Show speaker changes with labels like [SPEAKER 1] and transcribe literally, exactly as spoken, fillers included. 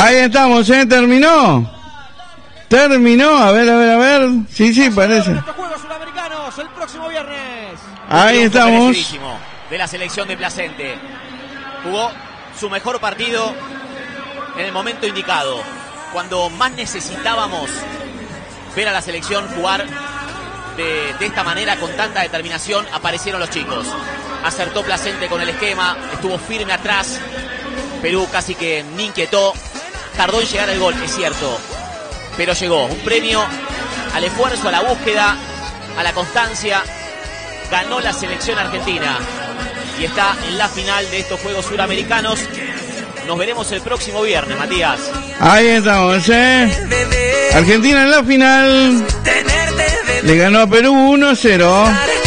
[SPEAKER 1] Ahí estamos, ¿eh? ¿Terminó? Terminó, a ver, a ver, a ver. Sí, sí, parece.
[SPEAKER 2] Estos Juegos Suramericanos el próximo viernes.
[SPEAKER 1] Ahí estamos.
[SPEAKER 3] De la selección de Placente. Jugó su mejor partido en el momento indicado. Cuando más necesitábamos ver a la selección jugar de, de esta manera, con tanta determinación, aparecieron los chicos. Acertó Placente con el esquema, estuvo firme atrás. Perú casi que ni inquietó. Tardó en llegar el gol, es cierto, pero llegó. Un premio al esfuerzo, a la búsqueda, a la constancia. Ganó la selección argentina y está en la final de estos Juegos Suramericanos. Nos veremos el próximo viernes, Matías.
[SPEAKER 1] Ahí estamos, ¿eh? Argentina en la final. Le ganó a Perú uno a cero.